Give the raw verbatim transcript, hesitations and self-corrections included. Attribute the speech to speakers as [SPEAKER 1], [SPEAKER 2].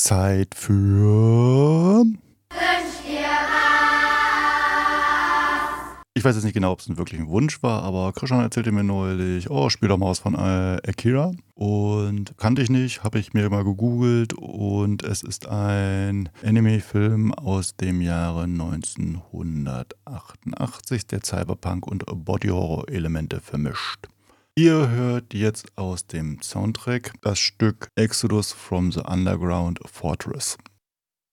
[SPEAKER 1] Zeit für... Ich weiß jetzt nicht genau, ob es ein wirklicher Wunsch war, aber Christian erzählte mir neulich, oh, spiel doch mal was von äh, Akira. Und kannte ich nicht, habe ich mir mal gegoogelt und es ist ein Anime-Film aus dem Jahre neunzehnhundertachtundachtzig, der Cyberpunk und Body-Horror-Elemente vermischt. Ihr hört jetzt aus dem Soundtrack das Stück Exodus from the Underground Fortress.